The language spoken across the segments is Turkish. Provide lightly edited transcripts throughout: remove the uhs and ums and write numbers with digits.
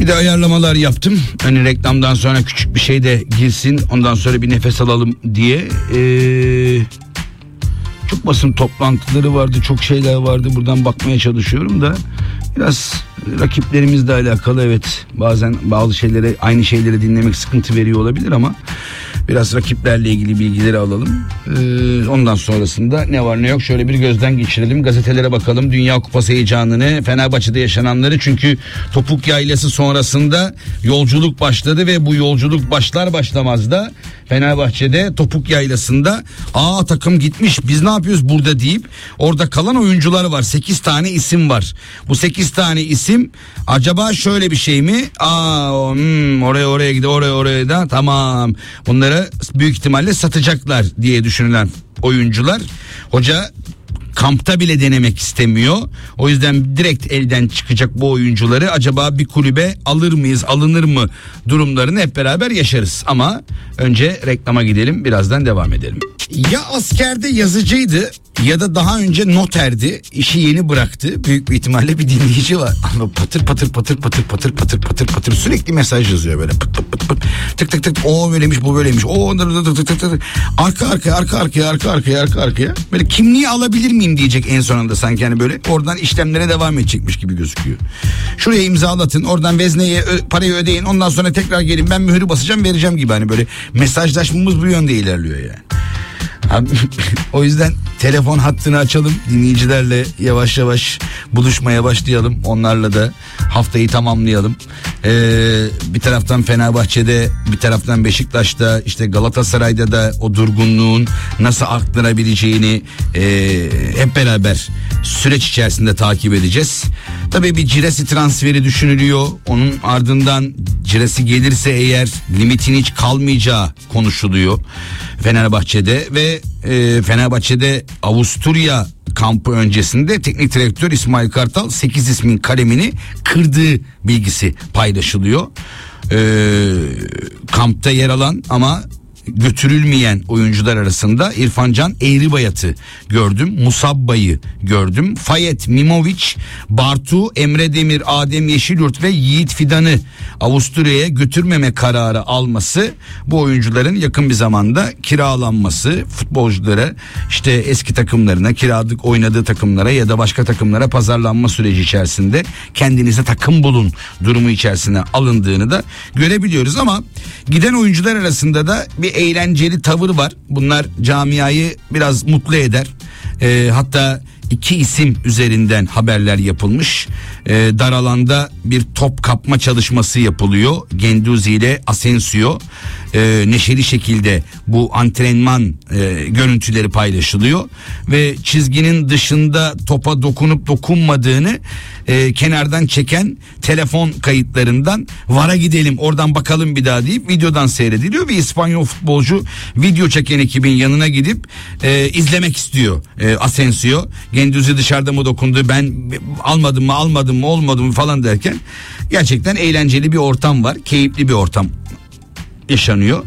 de ayarlamalar yaptım. Hani reklamdan sonra küçük bir şey de girsin. Ondan sonra bir nefes alalım diye. Çok basın toplantıları vardı. Çok şeyler vardı. Buradan bakmaya çalışıyorum da. Biraz rakiplerimizle alakalı, evet. Bazen bazı şeylere, aynı şeyleri dinlemek sıkıntı veriyor olabilir ama biraz rakiplerle ilgili bilgileri alalım. Ondan sonrasında ne var ne yok şöyle bir gözden geçirelim. Gazetelere bakalım. Dünya Kupası heyecanını, Fenerbahçe'de yaşananları. Çünkü topuk yaylası sonrasında yolculuk başladı ve bu yolculuk başlar başlamaz da Fenerbahçe'de topuk yaylasında takım gitmiş, biz ne yapıyoruz burada deyip orada kalan oyuncular var. 8 tane isim var. Bu 8 tane isim acaba şöyle bir şey mi? Oraya gidiyor, oraya da tamam. Bunları büyük ihtimalle satacaklar diye düşünülen oyuncular. Hoca kampta bile denemek istemiyor. O yüzden direkt elden çıkacak bu oyuncuları acaba bir kulübe alır mıyız, alınır mı durumlarını hep beraber yaşarız. Ama önce reklama gidelim, birazdan devam edelim. Ya askerde yazıcıydı ya da daha önce noterdi, işi yeni bıraktı. Büyük bir ihtimalle bir dinleyici var. Ama patır patır sürekli mesaj yazıyor böyle. Tık tık tık, o böyleymiş, bu böyleymiş. Arka arkaya. Böyle kimliği alabilir miyim diyecek en sonunda, sanki hani böyle oradan işlemlere devam edecekmiş gibi gözüküyor. Şuraya imzalatın, oradan vezneye parayı ödeyin, ondan sonra tekrar gelin, ben mühürü basacağım, vereceğim gibi, hani böyle mesajlaşmamız bu yönde ilerliyor yani. Abi, o yüzden telefon hattını açalım, dinleyicilerle yavaş yavaş buluşmaya başlayalım, onlarla da haftayı tamamlayalım. Bir taraftan Fenerbahçe'de, bir taraftan Beşiktaş'ta, işte Galatasaray'da da o durgunluğun nasıl aktarabileceğini hep beraber süreç içerisinde takip edeceğiz. Tabii bir Ciresi transferi düşünülüyor. Onun ardından Ciresi gelirse eğer limitin hiç kalmayacağı konuşuluyor Fenerbahçe'de ve Fenerbahçe'de Avusturya kampı öncesinde teknik direktör İsmail Kartal 8 ismin kalemini kırdığı bilgisi paylaşılıyor. Kampta yer alan ama götürülmeyen oyuncular arasında İrfan Can Eğribayat'ı gördüm, Musabba'yı gördüm, Fayet Mimovic, Bartu, Emre Demir, Adem Yeşilyurt ve Yiğit Fidan'ı Avusturya'ya götürmeme kararı alması, bu oyuncuların yakın bir zamanda kiralanması, futbolculara işte eski takımlarına, kiralık oynadığı takımlara ya da başka takımlara pazarlanma süreci içerisinde kendinize takım bulun durumu içerisine alındığını da görebiliyoruz. Ama giden oyuncular arasında da bir eğlenceli tavır var. Bunlar camiayı biraz mutlu eder. Hatta 2 isim üzerinden haberler yapılmış. Dar alanda bir top kapma çalışması yapılıyor. Genduzi ile Asensio. Neşeli şekilde bu antrenman görüntüleri paylaşılıyor ve çizginin dışında topa dokunup dokunmadığını kenardan çeken telefon kayıtlarından VAR'a gidelim, oradan bakalım bir daha deyip videodan seyrediliyor ve İspanyol futbolcu video çeken ekibin yanına gidip izlemek istiyor Asensio. Genduzi dışarıda mı dokundu, ben almadım mı olmadı mı falan derken gerçekten eğlenceli bir ortam var, keyifli bir ortam yaşanıyor.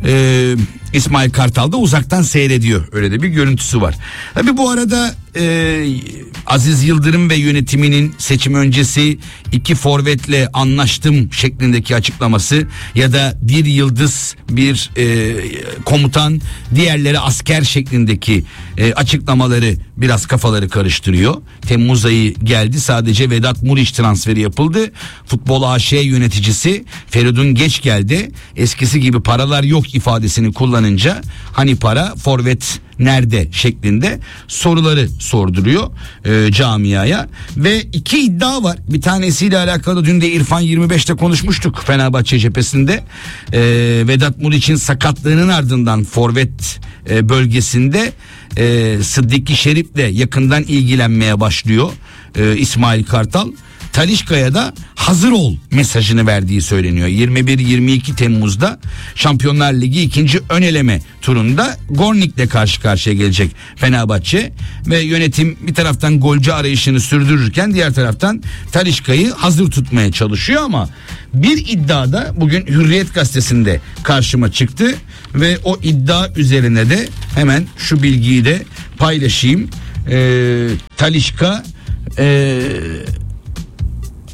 İsmail Kartal da uzaktan seyrediyor, öyle de bir görüntüsü var. Tabii bu arada Aziz Yıldırım ve yönetiminin seçim öncesi 2 forvetle anlaştım şeklindeki açıklaması ya da bir yıldız, bir komutan, diğerleri asker şeklindeki açıklamaları biraz kafaları karıştırıyor. Temmuz ayı geldi, sadece Vedat Muriç transferi yapıldı. Futbol AŞ yöneticisi Feridun Geç geldi. Eskisi gibi paralar yok ifadesini kullanınca hani para, forvet nerede şeklinde soruları sorduruyor camiaya ve 2 iddia var. Bir tanesiyle alakalı dün de İrfan 25'te konuşmuştuk Fenerbahçe cephesinde. Vedat Muriç'in sakatlığının ardından forvet bölgesinde Sıddık Şerif'le yakından ilgilenmeye başlıyor İsmail Kartal. Talisca'ya da hazır ol mesajını verdiği söyleniyor. 21-22 Temmuz'da Şampiyonlar Ligi 2. ön eleme turunda Gornik'le karşı karşıya gelecek Fenerbahçe ve yönetim bir taraftan golcü arayışını sürdürürken diğer taraftan Talisca'yı hazır tutmaya çalışıyor. Ama bir iddia da bugün Hürriyet gazetesinde karşıma çıktı ve o iddia üzerine de hemen şu bilgiyi de paylaşayım. Talisca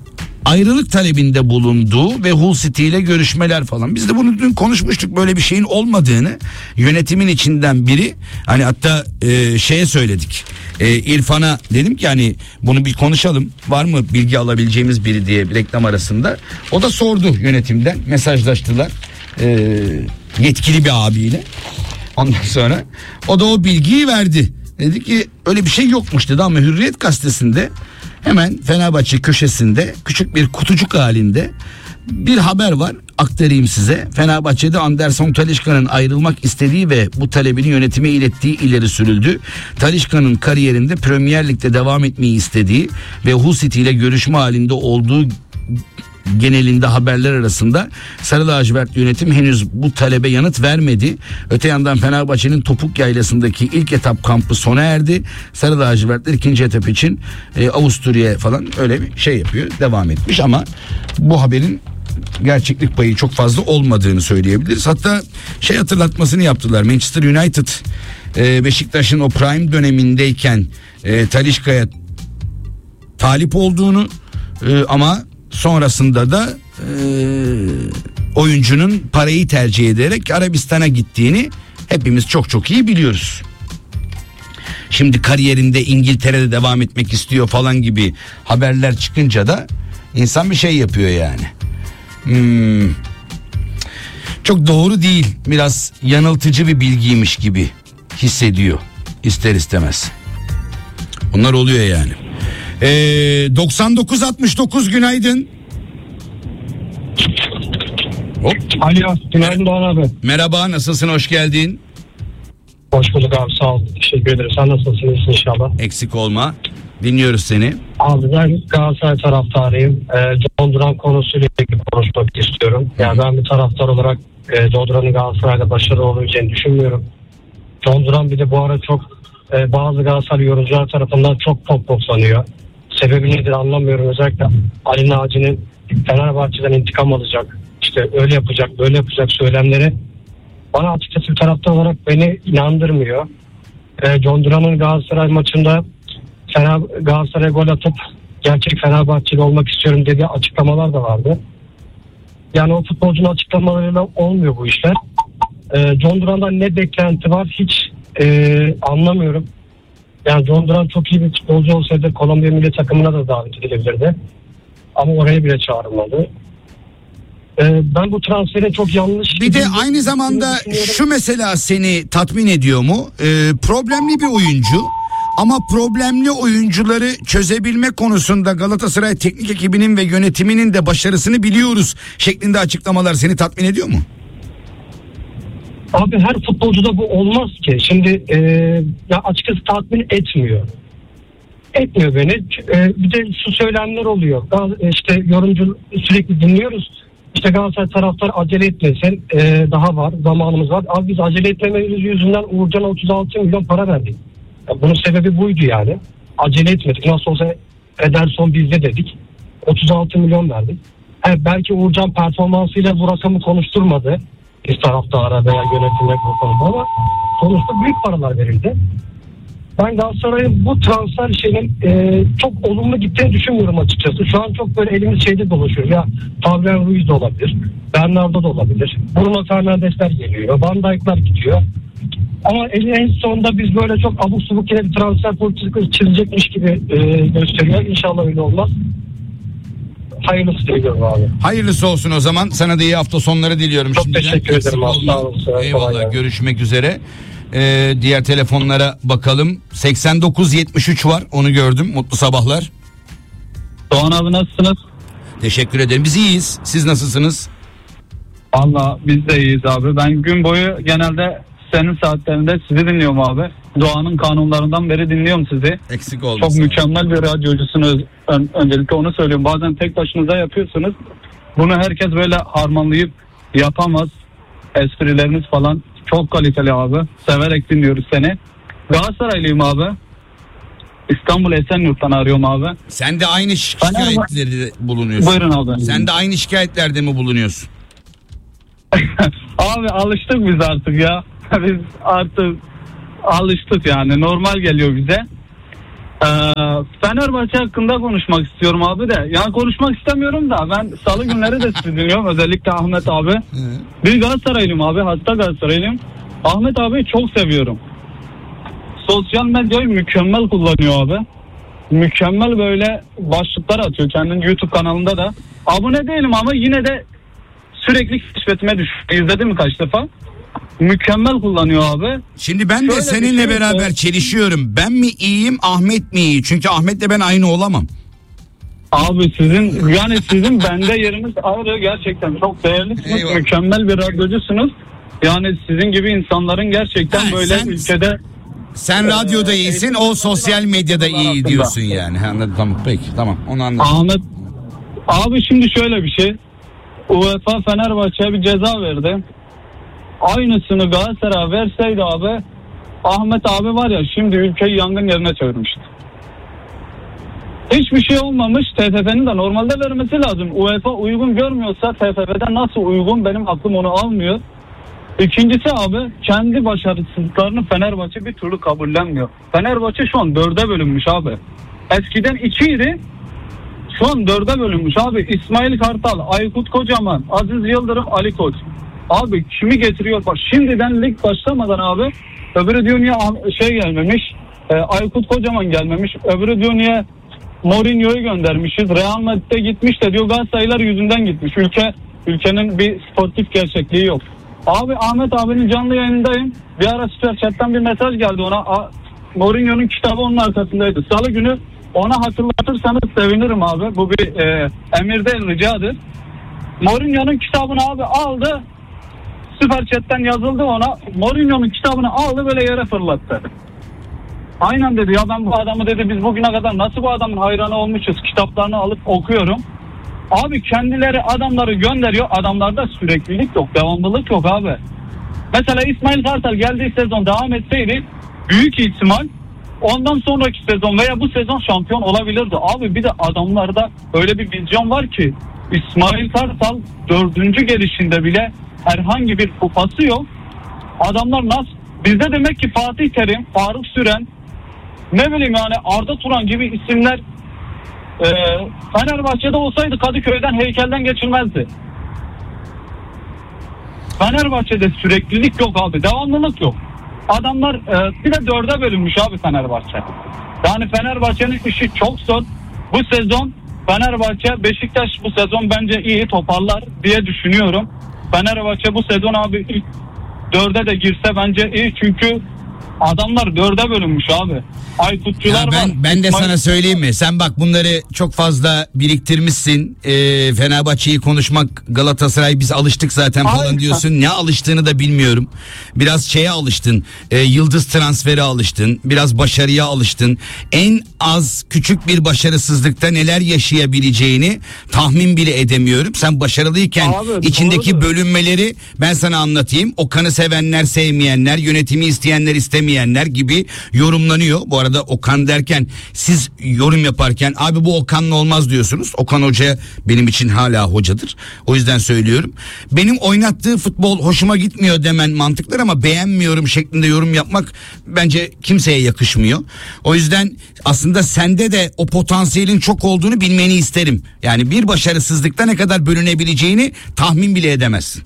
ayrılık talebinde bulunduğu ve Hull City ile görüşmeler falan. Biz de bunu dün konuşmuştuk, böyle bir şeyin olmadığını. Yönetimin içinden biri, hani hatta şeye söyledik. İrfan'a dedim ki hani bunu bir konuşalım, var mı bilgi alabileceğimiz biri diye, bir reklam arasında. O da sordu yönetimden, mesajlaştılar yetkili bir abiyle. Ondan sonra o da o bilgiyi verdi. Dedi ki öyle bir şey yokmuş dedi, ama Hürriyet gazetesinde hemen Fenerbahçe köşesinde küçük bir kutucuk halinde bir haber var, aktarayım size. Fenerbahçe'de Anderson Talisca'nın ayrılmak istediği ve bu talebini yönetime ilettiği ileri sürüldü. Talisca'nın kariyerinde Premier Lig'de devam etmeyi istediği ve Hull City ile görüşme halinde olduğu genelinde haberler arasında. Sarı lacivert yönetim henüz bu talebe yanıt vermedi. Öte yandan Fenerbahçe'nin Topuk Yaylası'ndaki ilk etap kampı sona erdi. Sarı lacivertler ikinci etap için Avusturya'ya falan öyle bir şey yapıyor, devam etmiş, ama bu haberin gerçeklik payı çok fazla olmadığını söyleyebiliriz. Hatta şey hatırlatmasını yaptılar. Manchester United Beşiktaş'ın o prime dönemindeyken Talisca'ya talip olduğunu ama sonrasında da oyuncunun parayı tercih ederek Arabistan'a gittiğini hepimiz çok çok iyi biliyoruz. Şimdi kariyerinde İngiltere'de devam etmek istiyor falan gibi haberler çıkınca da insan bir şey yapıyor yani. Çok doğru değil, biraz yanıltıcı bir bilgiymiş gibi hissediyor ister istemez. Bunlar oluyor yani. 9969 günaydın. Hop. Alo, günaydın Doğan abi. Merhaba, nasılsın, hoş geldin. Hoş bulduk abi, sağ ol. Teşekkür ederim. Sen nasılsın, inşallah? Eksik olma. Dinliyoruz seni. Abi ben Galatasaray taraftarıyım. John Duran konusuyla ilgili konuşmak istiyorum. Yani ben bir taraftar olarak John Duran'ın Galatasaray'da başarılı olabileceğini düşünmüyorum. John Duran bir de bu ara çok bazı Galatasaray yorumcular tarafından çok pompoplanıyor. Sebebi nedir anlamıyorum. Özellikle Ali Naci'nin Fenerbahçe'den intikam alacak, İşte öyle yapacak, böyle yapacak söylemleri bana açıkçası bir taraftar olarak beni inandırmıyor. John Duran'ın Galatasaray maçında Galatasaray'a gol atıp gerçek Fenerbahçeli olmak istiyorum dediği açıklamalar da vardı. Yani o futbolcunun açıklamalarıyla olmuyor bu işler. John Duran'dan ne beklenti var hiç anlamıyorum. Yani John Duran çok iyi bir futbolcu olsaydı Kolombiya milli takımına da davet edilebilirdi. Ama oraya bile çağrılmadı. Ben bu transferin çok yanlış... Bir de aynı zamanda şu mesela seni tatmin ediyor mu? Problemli bir oyuncu. Ama problemli oyuncuları çözebilme konusunda Galatasaray teknik ekibinin ve yönetiminin de başarısını biliyoruz şeklinde açıklamalar seni tatmin ediyor mu? Abi her futbolcuda bu olmaz ki. Şimdi ya açıkçası tatmin etmiyor. Etmiyor beni. Bir de şu söylemler oluyor. İşte yorumcu sürekli dinliyoruz. İşte Galatasaray taraftar acele etmesin. Daha var. Zamanımız var. Abi biz acele etmememiz yüzünden Uğurcan'a 36 milyon para verdik. Ya bunun sebebi buydu yani. Acele etmedik. Nasıl olsa Ederson bizde dedik. 36 milyon verdik. Belki Uğurcan performansıyla bu rakamı konuşturmadı. Biz taraftara veya yönetimle bu konuda, ama sonuçta büyük paralar verildi. Ben Galatasaray'ın bu transfer şeyinin çok olumlu gittiğini düşünmüyorum açıkçası. Şu an çok böyle elimiz şeyde dolaşıyor. Ya Fabian Ruiz de olabilir. Bernardo da olabilir. Bruno Fernandes'ler geliyor. Van Dijk'lar gidiyor. Ama en sonunda biz böyle çok abuk subuk yine bir transfer politikası çizecekmiş gibi gösteriyor. İnşallah öyle olmaz. Hayırlısı diliyorum abi. Hayırlısı olsun o zaman. Sana da iyi hafta sonları diliyorum. Çok şimdiden. teşekkür ederim. Sağ olasın. Eyvallah. Görüşmek üzere. Diğer telefonlara bakalım. 8973 var. Onu gördüm. Mutlu sabahlar. Doğan abi nasılsınız? Teşekkür ederim. Biz iyiyiz. Siz nasılsınız? Valla biz de iyiyiz abi. Ben gün boyu genelde senin saatlerinde sizi dinliyorum abi. Doğanın kanunlarından beri dinliyorum sizi. Eksik oldu. Çok mükemmel bir radyocusunuz. Öncelikle onu söylüyorum. Bazen tek başınıza yapıyorsunuz. Bunu herkes böyle harmanlayıp yapamaz. Esprileriniz falan çok kaliteli abi. Severek dinliyoruz seni. Galatasaraylıyım abi. İstanbul Esenyurt'tan arıyorum abi. Sen de aynı şikayetlerde bulunuyorsun. Buyurun abi. Sen de aynı şikayetlerde mi bulunuyorsun? Abi alıştık biz artık ya. Biz artık alıştık yani. Normal geliyor bize. Fenerbahçe hakkında konuşmak istiyorum abi de. Yani konuşmak istemiyorum da ben salı günleri de sizi dinliyorum. Özellikle Ahmet abi. Bir Galatasaraylıyım abi. Hasta Galatasaraylıyım. Ahmet abiyi çok seviyorum. Sosyal medyayı mükemmel kullanıyor abi. Mükemmel böyle başlıklar atıyor kendinin YouTube kanalında da. Abone değilim ama yine de sürekli keşfetime düşüyor. İzledim mi kaç defa? Mükemmel kullanıyor abi. Şimdi ben de Şöyle seninle bir şey beraber var. çelişiyorum. Ben mi iyiyim, Ahmet mi iyi? Çünkü Ahmet'le ben aynı olamam. Abi sizin bende yeriniz ayrı, gerçekten çok değerlisiniz. Eyvallah. Mükemmel bir radyocusunuz. Yani sizin gibi insanların gerçekten Ha, böyle sen- ülkede Sen radyoda iyisin, o sosyal medyada iyi diyorsun yani. Ha, anladım, tamam, peki, tamam, onu anladım. Ahmet abi şimdi şöyle bir şey. UEFA Fenerbahçe'ye bir ceza verdi. Aynısını Galatasaray'a verseydi abi, Ahmet abi var ya şimdi ülkeyi yangın yerine çevirmişti. Hiçbir şey olmamış. TFF'nin de normalde vermesi lazım. UEFA uygun görmüyorsa TFF'den nasıl uygun, benim aklım onu almıyor. İkincisi abi, kendi başarısızlıklarını Fenerbahçe bir türlü kabullenmiyor. Fenerbahçe şu an 4'e bölünmüş abi. Eskiden 2 idi. Şu an 4'e bölünmüş abi. İsmail Kartal, Aykut Kocaman, Aziz Yıldırım, Ali Koç. Abi kimi getiriyor? Bak şimdiden lig başlamadan abi, öbürü diyor niye gelmemiş. Aykut Kocaman gelmemiş. Öbürü diyor niye Mourinho'yu göndermişiz. Real Madrid'e gitmiş de diyor Galatasaraylar yüzünden gitmiş. Ülkenin bir sportif gerçekliği yok. Abi Ahmet abinin canlı yayınındayım. Bir ara Süper Chat'ten bir mesaj geldi ona. Mourinho'nun kitabı onun arkasındaydı. Salı günü ona hatırlatırsanız sevinirim abi. Bu bir emir değil, ricadır. Mourinho'nun kitabını abi aldı. Süper Chat'ten yazıldı ona. Mourinho'nun kitabını aldı, böyle yere fırlattı. Aynen dedi, ya ben bu adamı dedi biz bugüne kadar nasıl bu adamın hayranı olmuşuz, kitaplarını alıp okuyorum. Abi kendileri adamları gönderiyor, adamlarda süreklilik yok, devamlılık yok abi. Mesela İsmail Kartal geldiği sezon devam etseydi büyük ihtimal ondan sonraki sezon veya bu sezon şampiyon olabilirdi. Abi bir de adamlarda öyle bir vizyon var ki İsmail Kartal 4. gelişinde bile herhangi bir kupası yok. Adamlar nasıl? Bizde demek ki Fatih Terim, Faruk Süren, ne bileyim yani Arda Turan gibi isimler Fenerbahçe'de olsaydı Kadıköy'den heykelden geçilmezdi. Fenerbahçe'de süreklilik yok abi, devamlılık yok. Adamlar bir de 4'e bölünmüş abi Fenerbahçe. Yani Fenerbahçe'nin işi çok zor. Bu sezon Fenerbahçe, Beşiktaş bu sezon bence iyi toparlar diye düşünüyorum. Fenerbahçe bu sezon abi ilk 4'e de girse bence iyi, çünkü adamlar 4'e bölünmüş abi. Aykutçular var. Ben de sana söyleyeyim mi? Sen bak bunları çok fazla biriktirmişsin. Fenerbahçe'yi konuşmak, Galatasaray biz alıştık zaten falan Aynen. diyorsun. Ne alıştığını da bilmiyorum. Biraz şeye alıştın. Yıldız transferi alıştın. Biraz başarıya alıştın. En az küçük bir başarısızlıkta neler yaşayabileceğini tahmin bile edemiyorum. Sen başarılıyken Abi, içindeki doğrudur. bölünmeleri ben sana anlatayım. Okan'ı sevenler, sevmeyenler, yönetimi isteyenler, istemeyenler gibi yorumlanıyor. Bu arada Okan derken siz yorum yaparken abi bu Okan'la olmaz diyorsunuz. Okan Hoca benim için hala hocadır. O yüzden söylüyorum. Benim oynattığı futbol hoşuma gitmiyor demen mantıklı ama beğenmiyorum şeklinde yorum yapmak bence kimseye yakışmıyor. O yüzden aslında sende de o potansiyelin çok olduğunu bilmeni isterim. Yani bir başarısızlıkta ne kadar bölünebileceğini tahmin bile edemezsin.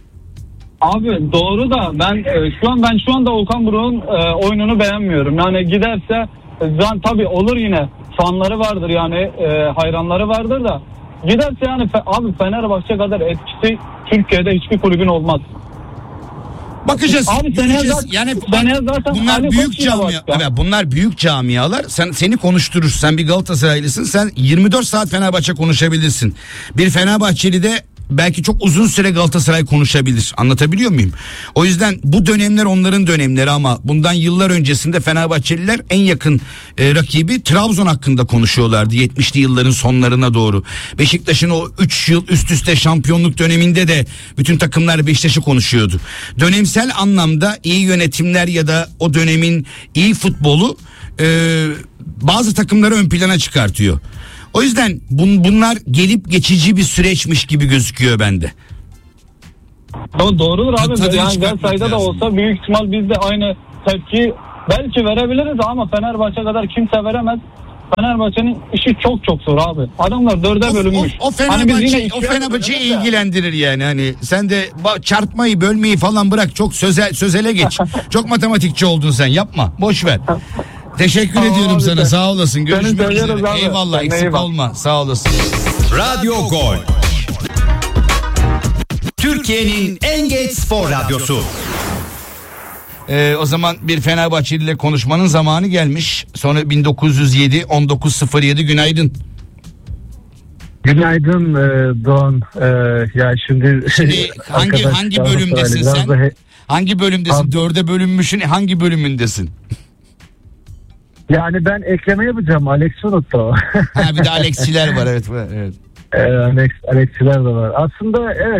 Abi doğru da ben şu anda Okan Buruk'un oyununu beğenmiyorum. Yani giderse tabii olur, yine fanları vardır yani, hayranları vardır da giderse yani abi Fenerbahçe kadar etkisi Türkiye'de hiçbir kulübün olmaz. Bakacağız. Abi seneye göreceğiz. zaten- Yani seneye zaten bunlar Ali büyük Koç yine camia. başka. Evet, bunlar büyük camialar. Seni konuşturur. Sen bir Galatasaraylısın. Sen 24 saat Fenerbahçe konuşabilirsin. Bir Fenerbahçeli de belki çok uzun süre Galatasaray konuşabilir. Anlatabiliyor muyum? O yüzden bu dönemler onların dönemleri ama bundan yıllar öncesinde Fenerbahçeliler en yakın rakibi Trabzon hakkında konuşuyorlardı 70'li yılların sonlarına doğru. Beşiktaş'ın o 3 yıl üst üste şampiyonluk döneminde de bütün takımlar Beşiktaş'ı konuşuyordu. Dönemsel anlamda iyi yönetimler ya da o dönemin iyi futbolu bazı takımları ön plana çıkartıyor. O yüzden bunlar gelip geçici bir süreçmiş gibi gözüküyor bende. Doğrudur abi. Tabii Yani çıkartmak Galatasaray'da da lazım. olsa büyük ihtimal biz de aynı tepki belki verebiliriz ama Fenerbahçe kadar kimse veremez. Fenerbahçe'nin işi çok zor abi. Adamlar dörde bölünmüş. O Fenerbahçe'yi ilgilendirir yani. Hani sen de çarpmayı, bölmeyi falan bırak. Çok sözele geç. Çok matematikçi oldun sen. Yapma. Boş ver. Teşekkür ediyorum sana. Sen. Sağ olasın. Görüşmek üzere. Abi. Eyvallah. Sen Eksik olma. Sağ olasın. Radyo Gol. Türkiye'nin en geç spor radyosu. O zaman bir Fenerbahçeli ile konuşmanın zamanı gelmiş. Sonra 1907 1907 günaydın. Günaydın Doğan. Ya şimdi hangi bölümdesin sen? Hangi bölümdesin? Dörde bölünmüşün hangi bölümündesin? Yani ben ekleme yapacağım. Alex unuttu. Ha, bir de Alex'çiler var, evet. Alex'çiler de var. Aslında evet,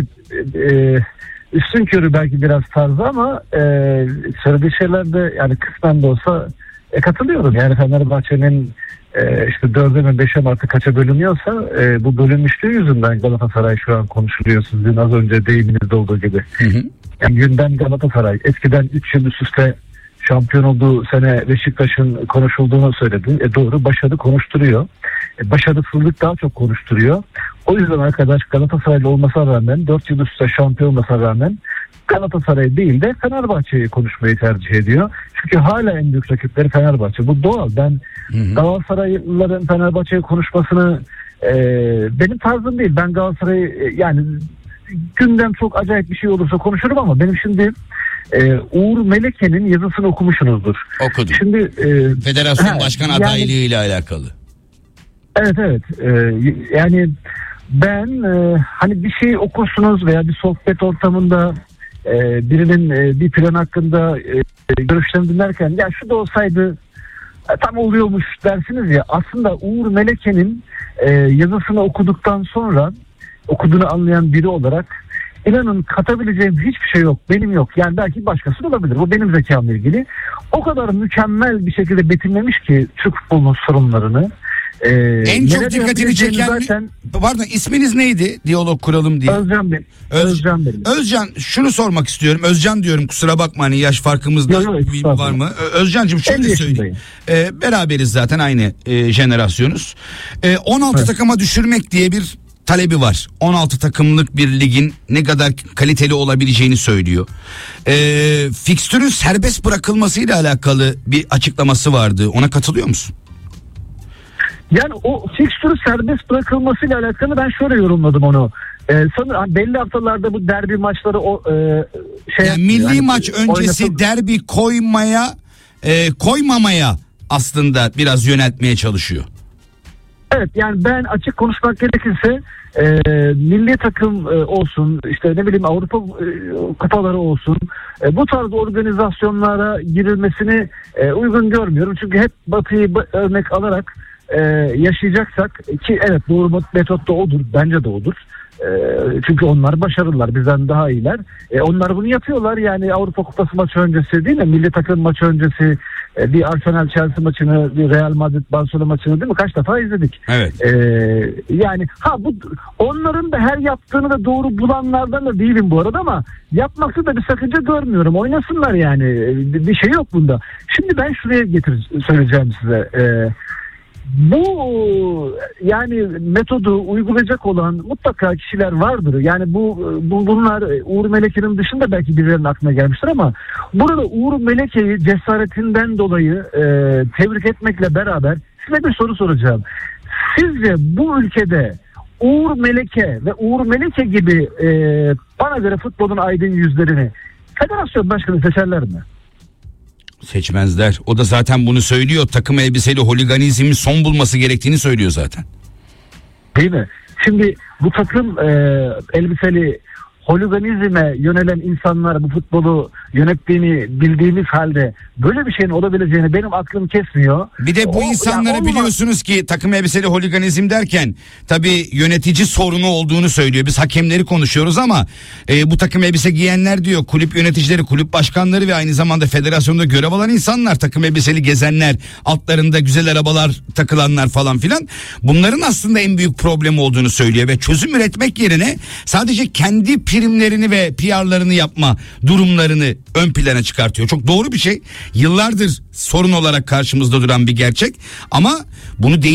üstünkörü belki biraz tarzı ama söylediği şeylerde yani kısmen de olsa katılıyorum. Yani Fenerbahçe'nin işte 4'e mi 5'e mi artık kaça bölünüyorsa bu bölünmüşlüğü yüzünden Galatasaray şu an konuşuluyor. Sizin az önce deyiminizde olduğu gibi. Yani gündem Galatasaray. Eskiden 3 yıl üst üste şampiyon olduğu sene Beşiktaş'ın konuşulduğunu söyledi. Doğru, başarı konuşturuyor. Başarısızlık daha çok konuşturuyor. O yüzden arkadaş Galatasaraylı olmasına rağmen 4 yıl üst üste şampiyon olmasına rağmen Galatasaray değil de Fenerbahçe'yi konuşmayı tercih ediyor. Çünkü hala en büyük rakipleri Fenerbahçe. Bu doğal. Ben Galatasaraylıların Fenerbahçe'yi konuşmasını benim tarzım değil. Ben Galatasaray'ı yani gündem çok acayip bir şey olursa konuşurum ama benim şimdi Uğur Meleke'nin yazısını okumuşsunuzdur. Okudum. Şimdi Federasyon başkan adaylığı ile alakalı. Evet. Yani ben hani bir şey okursunuz veya bir sohbet ortamında birinin bir plan hakkında görüşlerini dinlerken ya şu da olsaydı tam oluyormuş dersiniz ya. Aslında Uğur Meleke'nin yazısını okuduktan sonra okuduğunu anlayan biri olarak İnanın katabileceğim hiçbir şey yok. Benim yok. Yani belki başkası olabilir. Bu benim zekamla ilgili. O kadar mükemmel bir şekilde betimlemiş ki Türk futbolunun sorunlarını. En çok dikkatini çeken zaten... Pardon, isminiz neydi? Diyalog kuralım diye. Özcan Bey. Özcan benim. Özcan, şunu sormak istiyorum. Özcan diyorum, kusura bakma, hani yaş farkımız da var mı? Özcan'cığım şöyle söyleyeyim. Beraberiz zaten, aynı jenerasyonuz. 16 takıma düşürmek diye bir talebi var. 16 takımlık bir ligin ne kadar kaliteli olabileceğini söylüyor. Fikstürün serbest bırakılmasıyla alakalı bir açıklaması vardı. Ona katılıyor musun? Yani o fikstürü serbest bırakılmasıyla alakalı ben şöyle yorumladım onu. Sanırım belli haftalarda bu derbi maçları yani milli maç öncesi derbi koymamaya aslında biraz yöneltmeye çalışıyor. Evet, yani ben açık konuşmak gerekirse milli takım olsun, işte ne bileyim Avrupa kupaları olsun, bu tarz organizasyonlara girilmesini uygun görmüyorum. Çünkü hep Batı'yı örnek alarak yaşayacaksak, ki evet doğru metot da odur, bence de odur. Çünkü onlar başarılılar, bizden daha iyiler. Onlar bunu yapıyorlar. Yani Avrupa Kupası maçı öncesi değil mi? Milli takım maçı öncesi bir Arsenal Chelsea maçını, bir Real Madrid Barcelona maçını değil mi? Kaç defa izledik. Evet. Yani bu onların da her yaptığını da doğru bulanlardan da değilim bu arada, ama yapmakta da bir sakınca görmüyorum. Oynasınlar yani. Bir şey yok bunda. Şimdi ben şuraya söyleyeceğim size. Bu yani metodu uygulayacak olan mutlaka kişiler vardır. Yani bunlar Uğur Meleke'nin dışında belki birilerinin aklına gelmiştir, ama burada Uğur Meleke'yi cesaretinden dolayı tebrik etmekle beraber size bir soru soracağım. Sizce bu ülkede Uğur Meleke ve Uğur Meleke gibi bana göre futbolun aydın yüzlerini federasyon başkanı seçerler mi? Seçmezler. O da zaten bunu söylüyor. Takım elbiseli holiganizmin son bulması gerektiğini söylüyor zaten. Değil mi? Şimdi bu takım elbiseli holiganizme yönelen insanlar bu futbolu yönettiğini bildiğimiz halde böyle bir şeyin olabileceğini benim aklım kesmiyor. Bir de bu insanları biliyorsunuz ki takım elbiseli holiganizm derken tabii yönetici sorunu olduğunu söylüyor. Biz hakemleri konuşuyoruz ama bu takım elbise giyenler diyor, kulüp yöneticileri, kulüp başkanları ve aynı zamanda federasyonda görev alan insanlar, takım elbiseli gezenler, altlarında güzel arabalar takılanlar falan filan, bunların aslında en büyük problemi olduğunu söylüyor ve çözüm üretmek yerine sadece kendi primlerini ve PR'larını yapma durumlarını ön plana çıkartıyor. Çok doğru bir şey. Yıllardır sorun olarak karşımızda duran bir gerçek ama bunu